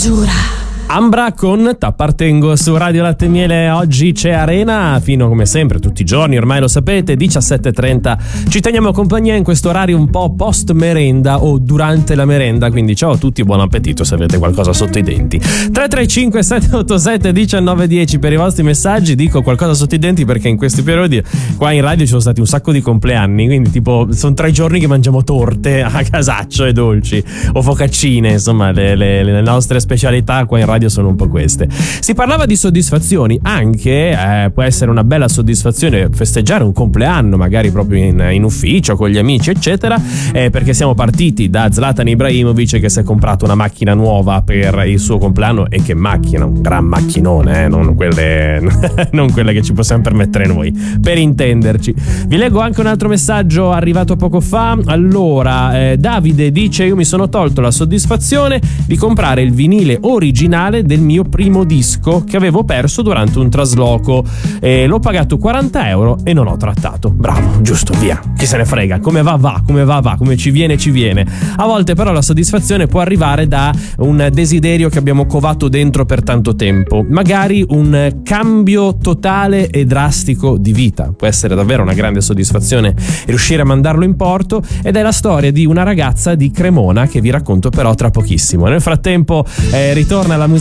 Azzurra. Ambra con T'appartengo su Radio Latte e Miele. Oggi c'è Arena fino come sempre tutti i giorni, ormai lo sapete, 17:30 ci teniamo compagnia in questo orario un po' post merenda o durante la merenda, quindi ciao a tutti e buon appetito se avete qualcosa sotto i denti. 335 787 1910 per i vostri messaggi. Dico qualcosa sotto i denti perché in questi periodi qua in radio ci sono stati un sacco di compleanni, quindi tipo sono 3 giorni che mangiamo torte a casaccio e dolci o focaccine, insomma le nostre specialità qua in radio sono un po' queste. Si parlava di soddisfazioni, anche può essere una bella soddisfazione festeggiare un compleanno magari proprio in ufficio con gli amici eccetera, perché siamo partiti da Zlatan Ibrahimovic che si è comprato una macchina nuova per il suo compleanno. E che macchina, un gran macchinone, non quelle che ci possiamo permettere noi, per intenderci. Vi leggo anche un altro messaggio arrivato poco fa. Allora Davide dice: io mi sono tolto la soddisfazione di comprare il vinile originale del mio primo disco che avevo perso durante un trasloco, l'ho pagato 40 euro e non ho trattato. Bravo, giusto, via, chi se ne frega, come va, come ci viene. A volte però la soddisfazione può arrivare da un desiderio che abbiamo covato dentro per tanto tempo, magari un cambio totale e drastico di vita. Può essere davvero una grande soddisfazione riuscire a mandarlo in porto, ed è la storia di una ragazza di Cremona che vi racconto però tra pochissimo. Nel frattempo ritorna la musica